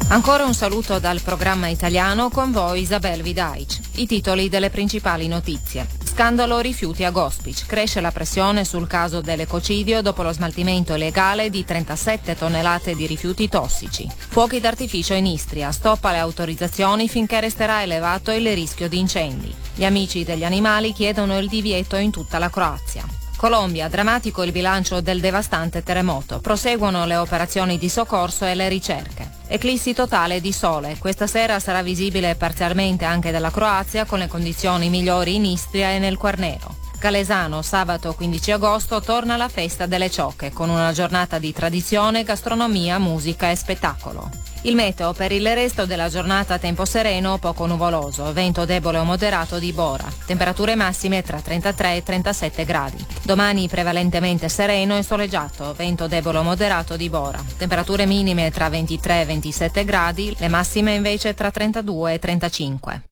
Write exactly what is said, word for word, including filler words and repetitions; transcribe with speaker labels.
Speaker 1: Ancora un saluto dal programma italiano, con voi Isabel Vidaic. I titoli delle principali notizie. Scandalo rifiuti a Gospic. Cresce la pressione sul caso dell'ecocidio dopo lo smaltimento illegale di trentasette tonnellate di rifiuti tossici. Fuochi d'artificio in Istria. Stop alle autorizzazioni finché resterà elevato il rischio di incendi. Gli amici degli animali chiedono il divieto in tutta la Croazia. Colombia, drammatico il bilancio del devastante terremoto. Proseguono le operazioni di soccorso e le ricerche. Eclissi totale di sole. Questa sera sarà visibile parzialmente anche dalla Croazia, con le condizioni migliori in Istria e nel Quarnero. Calesano, sabato quindici agosto, torna la festa delle ciocche, con una giornata di tradizione, gastronomia, musica e spettacolo. Il meteo: per il resto della giornata tempo sereno o poco nuvoloso, vento debole o moderato di Bora, temperature massime tra trentatré e trentasette gradi. Domani prevalentemente sereno e soleggiato, vento debole o moderato di Bora, temperature minime tra ventitré e ventisette gradi, le massime invece tra trentadue e trentacinque.